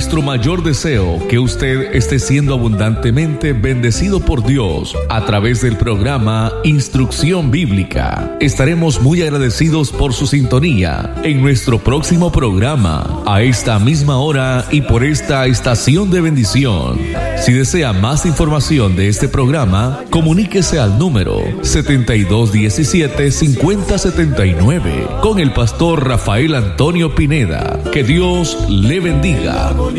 nuestro mayor deseo que usted esté siendo abundantemente bendecido por Dios a través del programa Instrucción Bíblica. Estaremos muy agradecidos por su sintonía en nuestro próximo programa, a esta misma hora y por esta estación de bendición. Si desea más información de este programa, comuníquese al número 7217-5079 con el pastor Rafael Antonio Pineda. Que Dios le bendiga.